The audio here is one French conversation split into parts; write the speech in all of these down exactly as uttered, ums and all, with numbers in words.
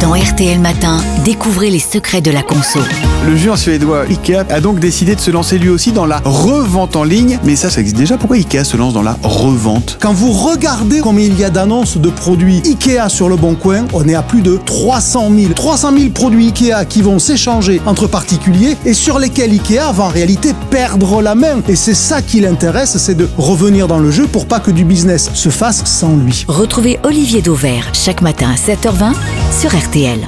Dans R T L Matin, découvrez les secrets de la conso. Le géant suédois Ikea a donc décidé de se lancer lui aussi dans la revente en ligne. Mais ça, ça existe déjà. Pourquoi Ikea se lance dans la revente? Quand vous regardez combien il y a d'annonces de produits Ikea sur le Bon Coin, on est à plus de trois cent mille. trois cent mille produits Ikea qui vont s'échanger entre particuliers et sur lesquels Ikea va en réalité perdre la main. Et c'est ça qui l'intéresse, c'est de revenir dans le jeu pour pas que du business se fasse sans lui. Retrouvez Olivier Dauvert chaque matin à sept heures vingt sur R T L.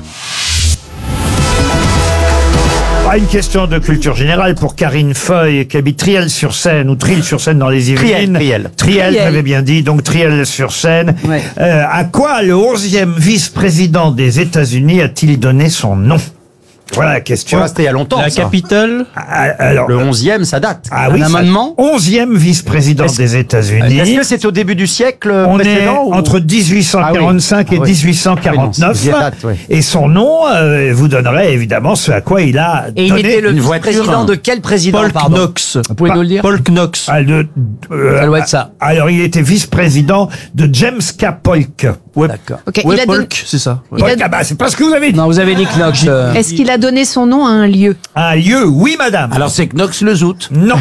Ah, une question de culture générale pour Karine Feuille, qui habite Triel-sur-Seine, ou Triel-sur-Seine dans les Yvelines. Triel, Triel, j'avais bien dit, donc Triel-sur-Seine. Ouais. Euh, à quoi le onzième vice-président des États-Unis a-t-il donné son nom? Voilà la question. Voilà, c'était il y a longtemps. La ça. capitale. Ah, alors, Le onzième, ça date. ah Un oui, ça- amendement. onzième vice-président Est-ce- des États-Unis. Est-ce que c'est au début du siècle On est précédent ou- entre dix-huit cent quarante-cinq Ah oui. et Ah oui. dix-huit cent quarante-neuf. Ah oui, non, c'est- date, oui. Et son nom euh, vous donnerait évidemment ce à quoi il a Et il donné était le une voiture. président de quel président, Paul pardon Knox. Vous pouvez nous le dire Paul Knox. Ah, de- euh, Ça doit être ça. Alors, il était vice-président de James K. Polk. Ouais. D'accord. Ok, Ouais, il a don- Polk, c'est ça. Ouais. Il a- Polk, ah bah, c'est pas ce que vous avez dit. Non, vous avez dit Knox. euh, Est-ce qu'il a donné son nom à un lieu? Un lieu, oui, madame. Alors c'est Knox le Zout. Non.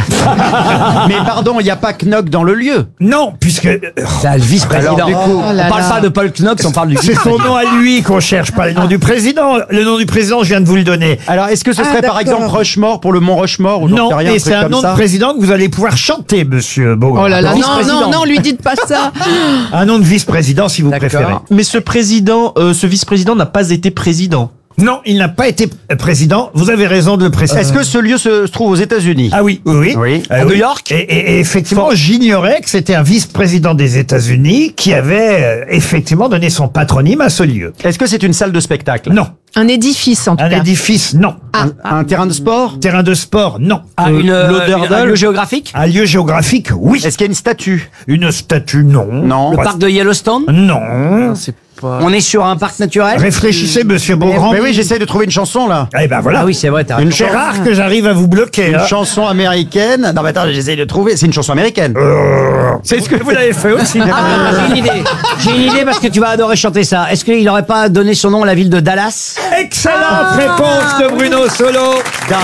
Mais pardon, il n'y a pas Knock dans le lieu. Non, puisque euh, C'est le vice-président. Alors, du coup, Oh là on parle là. pas de Paul Knox, on parle du c'est son nom à lui qu'on cherche, pas le nom du président. Le nom du président, je viens de vous le donner. Alors, est-ce que ce Ah, serait par d'accord. exemple Rushmore pour le Mont Rushmore ou j'en Non, sais rien, et truc c'est un comme nom ça de président que vous allez pouvoir chanter, monsieur Beaugrand. Oh là là, non, vice-président. non, non, lui dites pas ça. Un nom de vice-président, si vous D'accord. préférez. Mais ce président, euh, ce vice-président n'a pas été président. Non, il n'a pas été président. Vous avez raison de le préciser. Est-ce que ce lieu se, se trouve aux États-Unis? Ah oui, oui, oui. Oui. Euh, À New oui. York Et, et- et effectivement, j'ignorais que c'était un vice-président des États-Unis qui avait euh, effectivement donné son patronyme à ce lieu. Est-ce que c'est une salle de spectacle? Non. Un édifice, en tout Un cas. édifice, non. Ah, Un, un terrain de sport? Terrain de sport, non. Ah, Euh, une, euh, l'Oderdal. une- un lieu géographique. Un lieu géographique, oui. Est-ce qu'il y a une statue? Une statue, non. Non. Le Pas- parc de Yellowstone. Non. C'est pas. On est sur un parc naturel. Réfléchissez, monsieur Beaugrand. Mais oui, j'essaie de trouver une chanson là. Eh ben voilà. Ah oui, c'est vrai, t'as Une raison. C'est rare que j'arrive à vous bloquer. Une hein. chanson américaine. Non, mais attends, j'essaie de trouver. C'est une chanson américaine. C'est ce que vous l'avez fait aussi. Ah, j'ai une idée. J'ai une idée parce que tu vas adorer chanter ça. Est-ce qu'il n'aurait pas donné son nom à la ville de Dallas? Excellente réponse de Bruno Solo.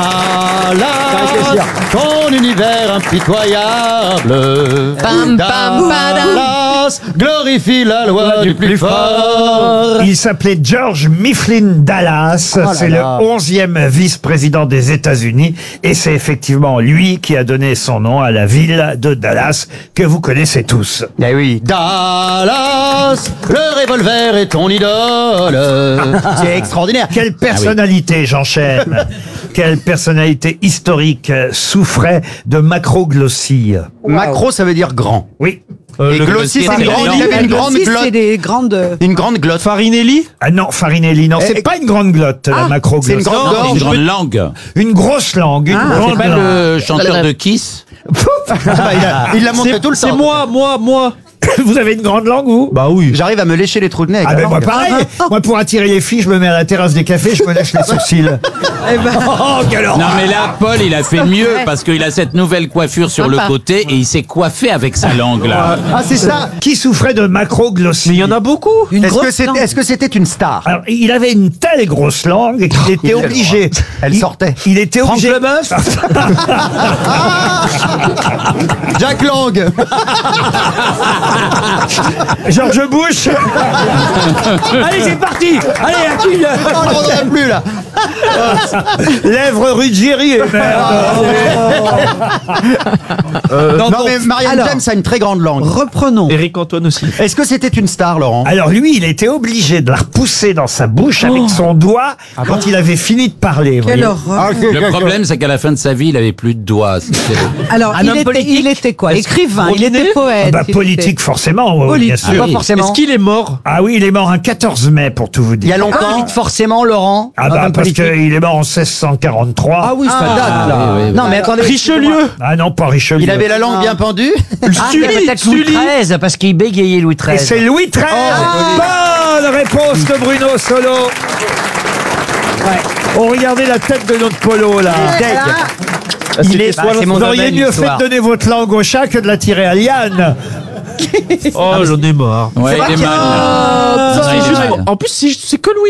Dallas, ton univers impitoyable. Pam, pam, padam. Dallas, glorifie la loi du plus fort. Il s'appelait George Mifflin Dallas. Oh là c'est là. le onzième vice-président des États-Unis. Et c'est effectivement lui qui a donné son nom à la ville de Dallas que vous connaissez tous. Eh oui. Dallas, le revolver est ton idole. C'est extraordinaire. Quelle personnalité, j'enchaîne. Quelle personnalité historique euh, souffrait de macroglossie. Macro, ça veut dire grand. Oui. Euh, Et le- glossie, c'est c'est une grande, la il avait une grande c'est glotte. des grandes... Une grande glotte. Farinelli. Ah non, Farinelli, non, c'est Eh, pas une grande glotte, la Ah, macroglossie. c'est une grande C'est gorge. une grande langue. Une grosse langue, une Ah, grande C'est pas langue. le chanteur de Kiss. Ah bah, il a- il l'a montré C'est tout le c'est temps. moi, moi, moi. Vous avez une grande langue, vous? Bah oui. J'arrive à me lécher les trous de nez. avec Ah la ben moi langue. pareil, moi pour attirer les filles, je me mets à la terrasse des cafés, je me lèche les sourcils. Oh, quelle horreur. Non mais là, Paul, il a fait mieux parce qu'il a cette nouvelle coiffure sur le Sympa. côté et il s'est coiffé avec sa langue là. Ah, c'est ça. Qui souffrait de macroglossie? Mais il y en a beaucoup. Une Est-ce que grosse c'était, langue. est-ce que c'était une star? Alors, il avait une telle grosse langue qu'il était obligé. Elle il, sortait. Il était Franck obligé. Leboeuf. Jack Lang. George Bush. Allez, c'est parti. Allez, à qui le- On ne rendrait plus là. Lèvres Ruggieri, et merde. non, mais Marianne alors. James a une très grande langue. Reprenons. Éric Antoine aussi. Est-ce que c'était une star, Laurent? Alors lui, il était obligé de la repousser dans sa bouche avec son doigt quand il avait fini de parler. vous Quelle voyez. horreur. Ah, ok, Le ok, problème, c'est qu'à la fin de sa vie, il avait plus de doigts. C'était- Alors, Un il homme était, politique. il était quoi? Écrivain, il Politique. était poète. Ah bah, il politique, était- forcément, oui, Politique. bien sûr. Pas forcément. Est-ce qu'il est mort? Ah oui, il est mort un quatorze mai, pour tout vous Il y dire. a longtemps. Vite forcément, Laurent. Ah un bah, homme parce politique. qu'il est mort en seize cent quarante-trois. Ah oui, ça date là. oui, oui, oui. Non, mais attendez. Richelieu. Ah non, pas Richelieu. Il avait la langue bien pendue. Ah, c'est peut-être Louis Sully. treize, parce qu'il bégayait Louis Et treize. c'est Louis treize. Bonne réponse de Bruno Solo. Oh, regardez la tête de notre polo, là. Il est, Bah, c'est mon vous auriez domaine, mieux fait l'histoire. de donner votre langue au chat que de la tirer à Liane. Oh, j'en ai marre. Ouais, il est mal. Ça, Non, c'est il est juste- mal. En plus, c'est c'est que Louis